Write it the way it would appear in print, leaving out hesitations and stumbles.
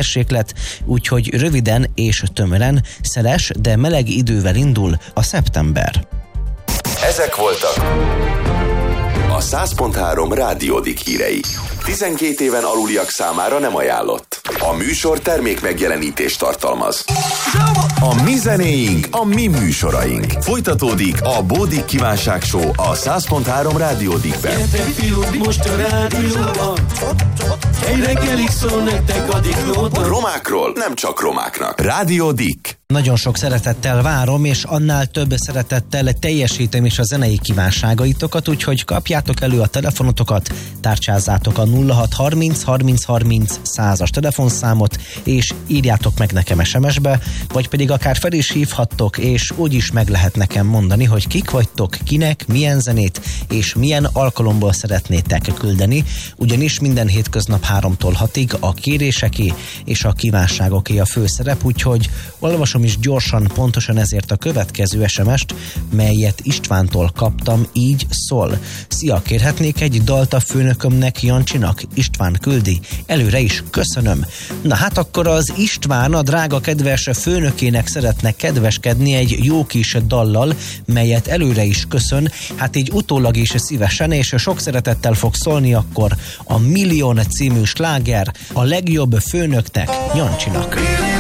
hőmérséklet, úgyhogy röviden és tömören szeles, de meleg idővel indul a szeptember. Ezek voltak a 100.3 Rádiódik hírei. 12 éven aluliak számára nem ajánlott. A műsor termék megjelenítést tartalmaz. A mi zenéink, a mi műsoraink. Folytatódik a Bódik Kívánság Show a 100.3 Rádiódikben. Gyertek fiúk, most a rádióban, egy reggelig szól nektek a diklóban. Romákról nem csak romáknak. Rádiódik. Nagyon sok szeretettel várom, és annál több szeretettel teljesítem is a zenei kívánságaitokat, úgyhogy kapjátok elő a telefonotokat, tárcsázzátok a 0630 30 30 100-as telefonszámot, és írjátok meg nekem SMS-be, vagy pedig akár fel is hívhattok, és úgyis meg lehet nekem mondani, hogy kik vagytok, kinek, milyen zenét, és milyen alkalomból szeretnétek küldeni, ugyanis minden hétköznap 3-tól 6-ig a kéréseké és a kívánságoké a főszerep, úgyhogy olvasom is gyorsan, pontosan ezért a következő SMS-t, melyet Istvántól kaptam, így szól. Szia, kérhetnék egy dalt a főnökömnek, Jancsinak? István küldi. Előre is köszönöm. Na hát akkor az István a drága kedves főnökének szeretne kedveskedni egy jó kis dallal, melyet előre is köszön, hát így utólag is szívesen, és sok szeretettel fog szólni akkor a Million című sláger a legjobb főnöknek, Jancsinak.